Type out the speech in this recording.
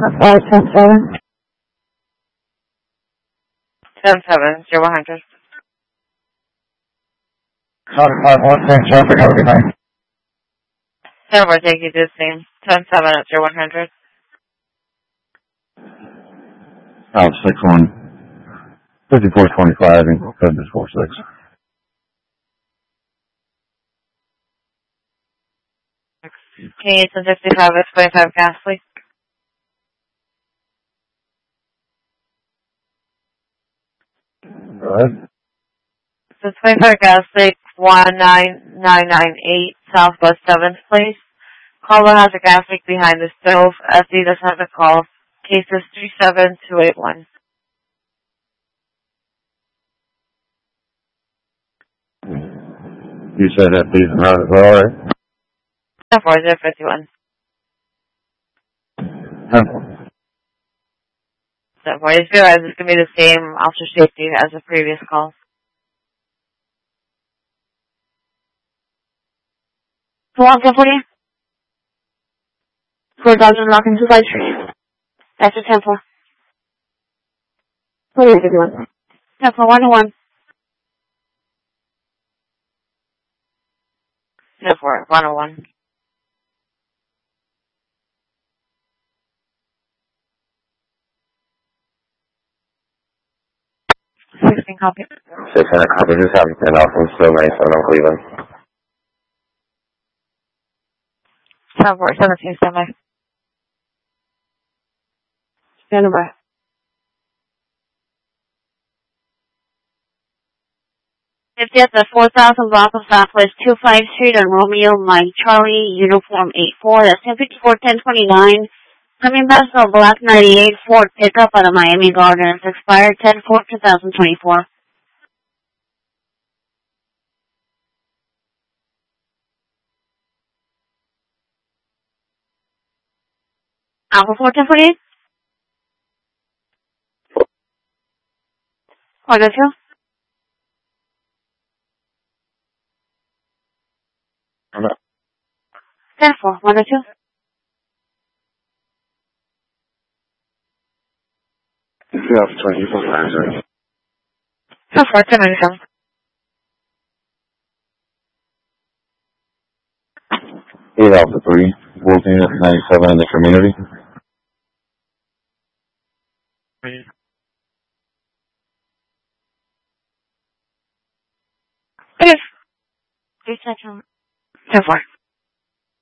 10-7. 10-7, 0100. 951, same traffic, have a good night. 10-4, thank you, the same. 10-7 at 0100. 61, 5425, and code is 46. Okay, it's a 55, it's 25 gas leak. Go ahead. It's 25 gas leak, 19998 Southwest 7th Place. Caller has a gas leak behind the stove. SD does have the call. Case is 37281. You said that these are not as well, right? 10-4, 10-4. 10-4. Just realize it's going to be the same officer safety as the previous call. Go on, 10-40. 4 dogs are locked into light tree. That's a 10-4. 41. 10-4, 101. 10-4, 101. Copy. 600 copy, just have 10 off from Still 97 on Cleveland. 10-4, 17, standby. Standby. If at the 4000 block of Southwest 25 Street on Romeo, Mike Charlie, uniform 84, that's 1054-1029. Coming back to a black 98 Ford pickup out of Miami Gardens, expired 10-4-2024. Alpha 4-1048? Order 2? I'm up. 10-4, order 2? You have 24 times, right? 10-4, 1097. 8 Alpha 3, Wolf Unit 97 in the community. It is. 3 seconds. 10-4.